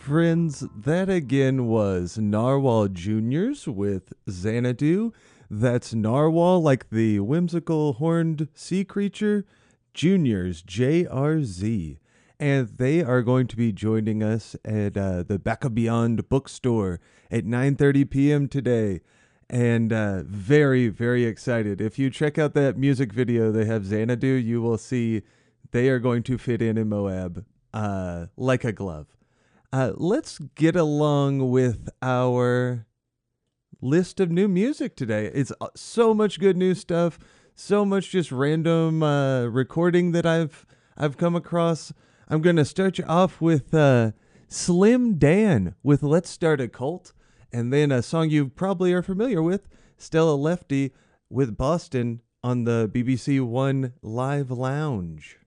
Friends, that again was Narwhal Juniors with Xanadu. That's Narwhal, like the whimsical horned sea creature. Juniors, JRZ. And they are going to be joining us at the Back of Beyond bookstore at 9:30 p.m. today. And very, very excited. If you check out that music video they have Xanadu, you will see they are going to fit in Moab like a glove. Let's get along with our list of new music today. It's so much good new stuff, so much just random recording that I've come across. I'm gonna start you off with Slim Dan with "Let's Start a Cult," and then a song you probably are familiar with, Stella Lefty with "Boston" on the BBC One Live Lounge.